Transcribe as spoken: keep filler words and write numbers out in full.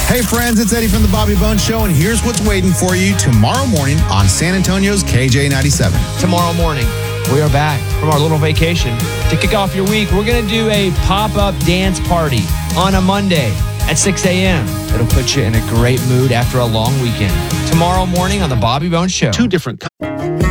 Hey friends, it's Eddie from the Bobby Bones Show, and here's what's waiting for you tomorrow morning on San Antonio's K J ninety-seven. Tomorrow morning, we are back from our little vacation. To kick off your week, we're going to do a pop-up dance party on a Monday at six a.m. It'll put you in a great mood after a long weekend. Tomorrow morning on the Bobby Bones Show. Two different